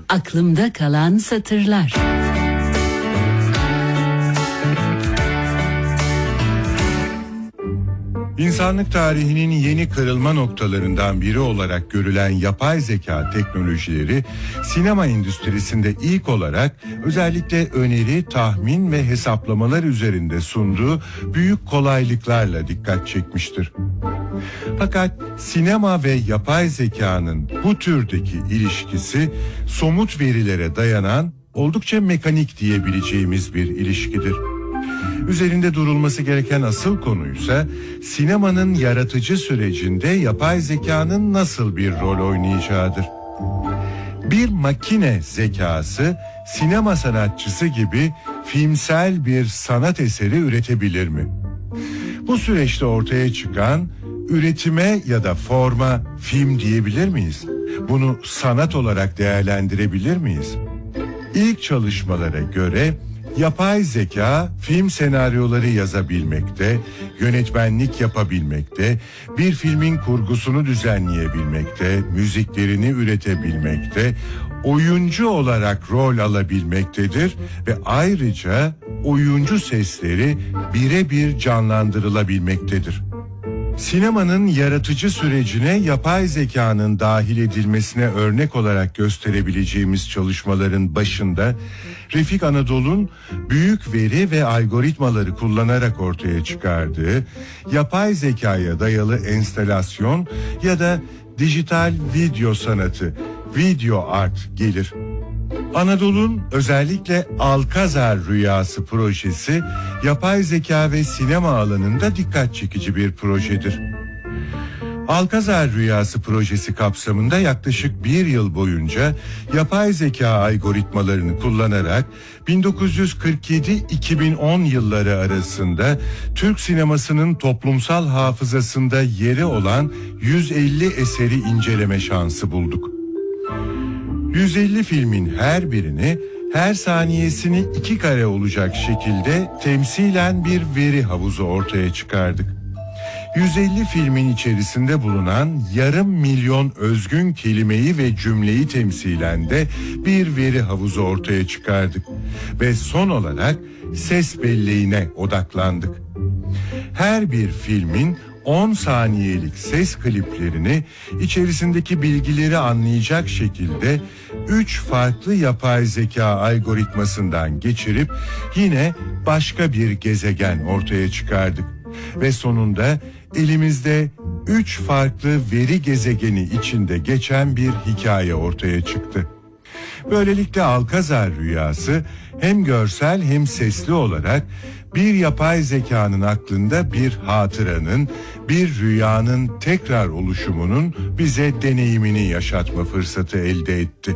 Aklımda kalan satırlar. İnsanlık tarihinin yeni kırılma noktalarından biri olarak görülen yapay zeka teknolojileri, sinema endüstrisinde ilk olarak özellikle öneri, tahmin ve hesaplamalar üzerinde sunduğu büyük kolaylıklarla dikkat çekmiştir. Fakat sinema ve yapay zekanın bu türdeki ilişkisi somut verilere dayanan oldukça mekanik diyebileceğimiz bir ilişkidir. Üzerinde durulması gereken asıl konuysa sinemanın yaratıcı sürecinde yapay zekanın nasıl bir rol oynayacağıdır. Bir makine zekası sinema sanatçısı gibi filmsel bir sanat eseri üretebilir mi? Bu süreçte ortaya çıkan üretime ya da forma film diyebilir miyiz? Bunu sanat olarak değerlendirebilir miyiz? İlk çalışmalara göre yapay zeka film senaryoları yazabilmekte, yönetmenlik yapabilmekte, bir filmin kurgusunu düzenleyebilmekte, müziklerini üretebilmekte, oyuncu olarak rol alabilmektedir ve ayrıca oyuncu sesleri birebir canlandırılabilmektedir. Sinemanın yaratıcı sürecine yapay zekanın dahil edilmesine örnek olarak gösterebileceğimiz çalışmaların başında Refik Anadol'un büyük veri ve algoritmaları kullanarak ortaya çıkardığı yapay zekaya dayalı enstalasyon ya da dijital video sanatı, video art gelir. Anadolu'nun özellikle Alkazar Rüyası projesi yapay zeka ve sinema alanında dikkat çekici bir projedir. Alkazar Rüyası projesi kapsamında yaklaşık bir yıl boyunca yapay zeka algoritmalarını kullanarak 1947-2010 yılları arasında Türk sinemasının toplumsal hafızasında yeri olan 150 eseri inceleme şansı bulduk. 150 filmin her birini, her saniyesini 2 kare olacak şekilde temsilen bir veri havuzu ortaya çıkardık. 150 filmin içerisinde bulunan 500.000 özgün kelimeyi ve cümleyi temsilen de bir veri havuzu ortaya çıkardık. Ve son olarak ses belleğine odaklandık. Her bir filmin 10 saniyelik ses kliplerini içerisindeki bilgileri anlayacak şekilde 3 farklı yapay zeka algoritmasından geçirip yine başka bir gezegen ortaya çıkardık. Ve sonunda elimizde 3 farklı veri gezegeni içinde geçen bir hikaye ortaya çıktı. Böylelikle Alkazar Rüyası hem görsel hem sesli olarak bir yapay zekanın aklında bir hatıranın, bir rüyanın tekrar oluşumunun bize deneyimini yaşatma fırsatı elde etti.